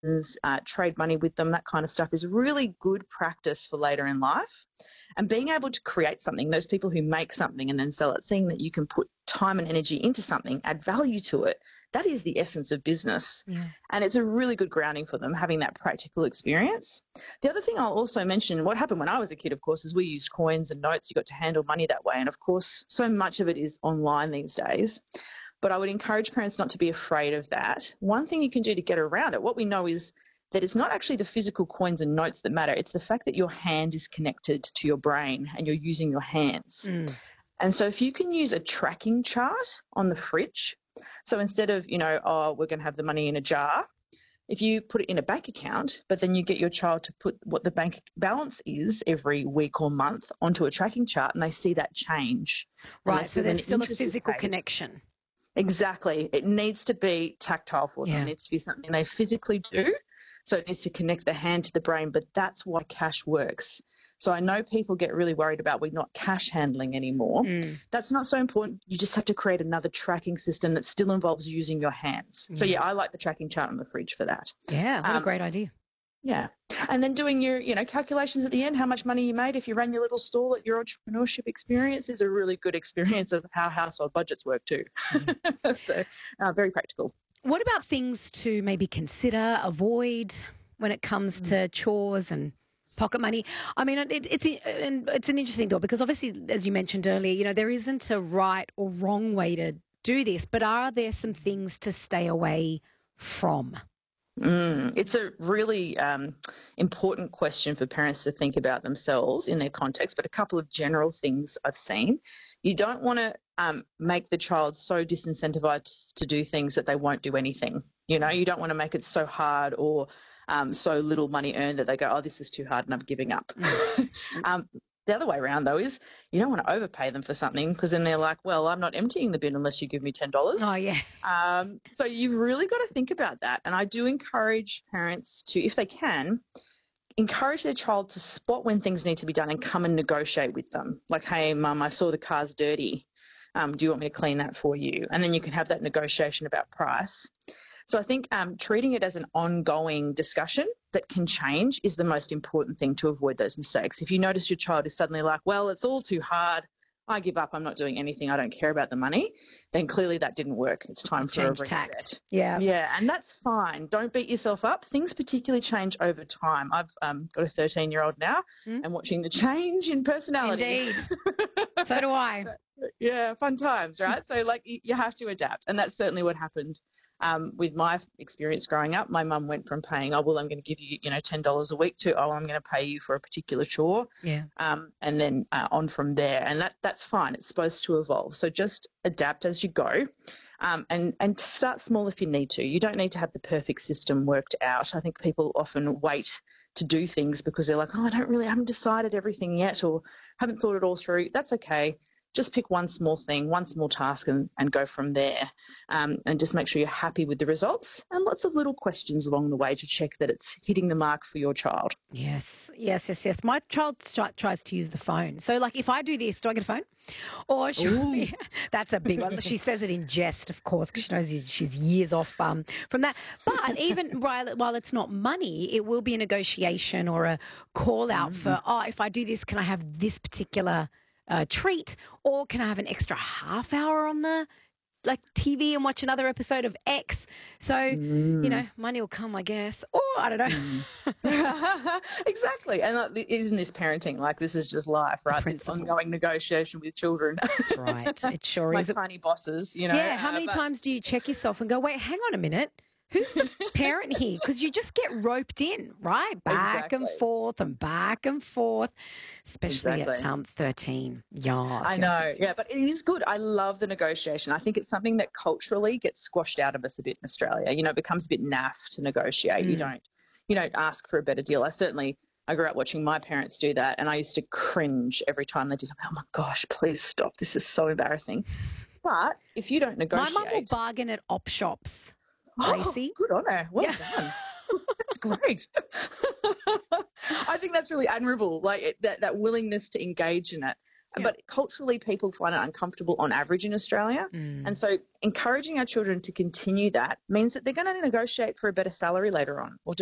trade money with them, that kind of stuff is really good practice for later in life. And being able to create something, those people who make something and then sell it, seeing that you can put time and energy into something, add value to it, that is the essence of business. Yeah. And it's a really good grounding for them, having that practical experience. The other thing I'll also mention, what happened when I was a kid, of course, is we used coins and notes. You got to handle money that way. And, of course, so much of it is online these days. But I would encourage parents not to be afraid of that. One thing you can do to get around it, what we know is that it's not actually the physical coins and notes that matter. It's the fact that your hand is connected to your brain and you're using your hands. And so if you can use a tracking chart on the fridge, so instead of, we're going to have the money in a jar, if you put it in a bank account, but then you get your child to put what the bank balance is every week or month onto a tracking chart and they see that change. Right, so there's still a physical connection. Exactly. It needs to be tactile for them. It needs to be something they physically do. So it needs to connect the hand to the brain, but that's why cash works. So I know people get really worried about we're not cash handling anymore. That's not so important. You just have to create another tracking system that still involves using your hands. So, I like the tracking chart on the fridge for that. Yeah, what a great idea. Yeah. And then doing your, calculations at the end, how much money you made if you ran your little stall at your entrepreneurship experience is a really good experience of how household budgets work too. So very practical. What about things to maybe consider, avoid when it comes to chores and pocket money? I mean, it's an interesting thought because obviously, as you mentioned earlier, there isn't a right or wrong way to do this, but are there some things to stay away from? It's a really important question for parents to think about themselves in their context, but a couple of general things I've seen. You don't want to make the child so disincentivized to do things that they won't do anything. You don't want to make it so hard or so little money earned that they go, oh, this is too hard and I'm giving up. The other way around, though, is you don't want to overpay them for something because then they're like, well, I'm not emptying the bin unless you give me $10. Oh, yeah. So you've really got to think about that. And I do encourage parents to, if they can, encourage their child to spot when things need to be done and come and negotiate with them. Like, hey, Mum, I saw the car's dirty. Do you want me to clean that for you? And then you can have that negotiation about price. So I think treating it as an ongoing discussion that can change is the most important thing to avoid those mistakes. If you notice your child is suddenly like, well, it's all too hard, I give up, I'm not doing anything, I don't care about the money, then clearly that didn't work. It's time for a reset. Tact. Yeah. Yeah, and that's fine. Don't beat yourself up. Things particularly change over time. I've got a 13-year-old now and watching the change in personality. Indeed. So do I. Yeah, fun times, right? So, you have to adapt, and that's certainly what happened. With my experience growing up, my mum went from paying, I'm going to give you, $10 a week to, I'm going to pay you for a particular chore. Yeah. And then on from there. And that's fine. It's supposed to evolve. So just adapt as you go and start small if you need to. You don't need to have the perfect system worked out. I think people often wait to do things because they're like, I haven't decided everything yet or haven't thought it all through. That's okay. Just pick one small thing, one small task and go from there and just make sure you're happy with the results and lots of little questions along the way to check that it's hitting the mark for your child. Yes. My child tries to use the phone. So, if I do this, do I get a phone? Or that's a big one. She says it in jest, of course, because she knows she's years off from that. But even while it's not money, it will be a negotiation or a call out for, if I do this, can I have this particular treat, or can I have an extra half hour on the TV and watch another episode of X? So, money will come, I guess. Or I don't know. Exactly. And isn't this parenting? This is just life, right? This ongoing negotiation with children. That's right. It sure is. Tiny bosses, Yeah. How many times do you check yourself and go, wait, hang on a minute. Who's the parent here? Because you just get roped in, right? Back and forth and back and forth, especially at 13. Yes, I know. Yeah, but it is good. I love the negotiation. I think it's something that culturally gets squashed out of us a bit in Australia. It becomes a bit naff to negotiate. You don't ask for a better deal. I grew up watching my parents do that, and I used to cringe every time they did. Oh my gosh, please stop. This is so embarrassing. But if you don't negotiate, my mum will bargain at op shops. Gracie. Good on her. Well done. That's great. I think that's really admirable, that willingness to engage in it. Yeah. But culturally, people find it uncomfortable on average in Australia. And so encouraging our children to continue that means that they're going to negotiate for a better salary later on, or